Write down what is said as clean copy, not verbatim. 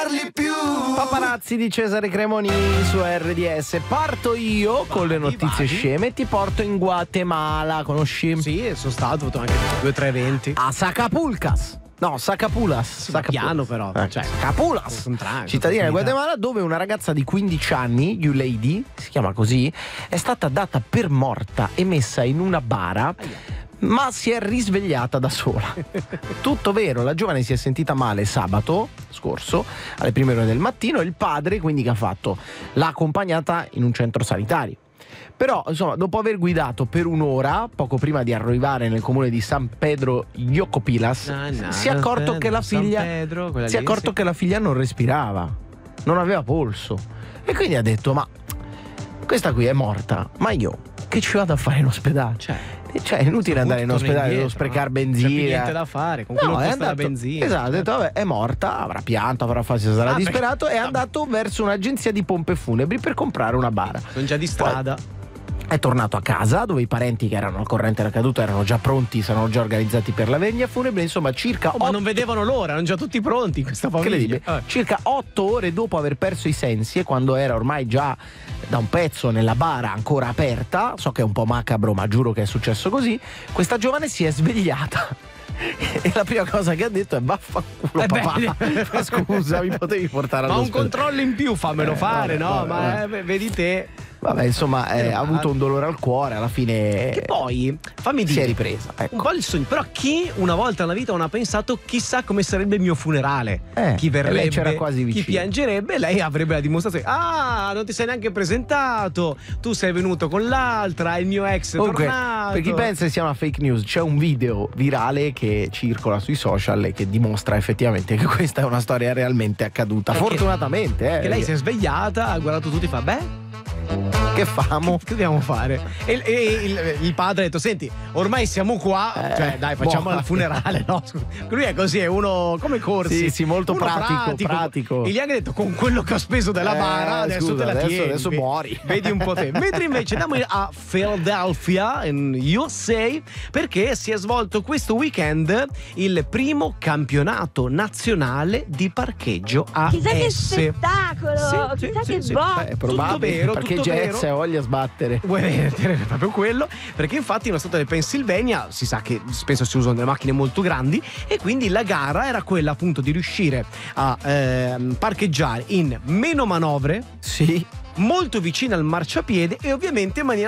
Paparazzi di Cesare Cremoni su RDS. Parto io con le notizie sceme e ti porto in Guatemala. Conosci? Sì, sono stato, ho fatto anche 2 o 3 eventi. A Zacapulcas. No, Sacapulas. Piano però. Cioè, Sacapulas. Cittadina di Guatemala, dove una ragazza di 15 anni, Yulady, si chiama così, è stata data per morta e messa in una bara. Ma si è risvegliata da sola. Tutto vero, la giovane si è sentita male sabato scorso alle prime ore del mattino e il padre, quindi, che ha fatto? L'ha accompagnata in un centro sanitario. Però, insomma, dopo aver guidato per un'ora, poco prima di arrivare nel comune di San Pedro Yocopilas, si è accorto che la figlia che la figlia non respirava, non aveva polso. E quindi ha detto: ma questa qui è morta, ma io che ci vado a fare in ospedale? Cioè è inutile andare in ospedale, devo sprecare benzina. C'è più niente da fare, con quello che costa la benzina. Esatto, ha detto: vabbè, è morta, avrà pianto, avrà fatto, sarà disperato, e è andato verso un'agenzia di pompe funebri per comprare una bara. Sono già di strada. È tornato a casa, dove i parenti che erano al corrente della caduta erano già pronti, si erano già organizzati per la veglia funebre. Insomma, circa ma non vedevano l'ora, erano già tutti pronti, questa famiglia. Circa 8 ore dopo aver perso i sensi, e quando era ormai già da un pezzo nella bara ancora aperta, so che è un po' macabro, ma giuro che è successo così, questa giovane si è svegliata. E la prima cosa che ha detto è: vaffanculo papà, ma scusa, mi potevi portare all'ospedale? Ma un controllo in più fammelo fare, no? Ma vedi te. Vabbè, insomma, ha avuto un dolore al cuore, alla fine. Che poi, fammi dire, si è ripresa. Ecco. Un po' il sogno. Però chi una volta nella vita non ha pensato: chissà come sarebbe il mio funerale? Chi verrebbe? Lei c'era quasi vicino. Chi piangerebbe? Lei avrebbe la dimostrazione. Ah, non ti sei neanche presentato. Tu sei venuto con l'altra, il mio ex è tornato. Per chi pensa che sia una fake news, c'è un video virale che circola sui social e che dimostra effettivamente che questa è una storia realmente accaduta. Fortunatamente, che lei si è svegliata, ha guardato tutti e fa: beh, che famo? Che dobbiamo fare? E il padre ha detto: senti, ormai siamo qua, cioè dai, facciamo il funerale, no? Lui è così, è uno come Corsi. Sì, molto pratico. E gli ha detto: con quello che ho speso della bara, adesso te la tieni. Adesso muori. Vedi un po' te. Mentre invece andiamo a Philadelphia, in USA, perché si è svolto questo weekend il primo campionato nazionale di parcheggio AS. Chissà che spettacolo! Chissà che botta! È probabile, perché Jets ha voglia a sbattere. Vuoi vedere proprio quello? Perché infatti nello stato del Pennsylvania si sa che spesso si usano delle macchine molto grandi, e quindi la gara era quella appunto di riuscire a parcheggiare in meno manovre, sì, molto vicino al marciapiede, e ovviamente in maniera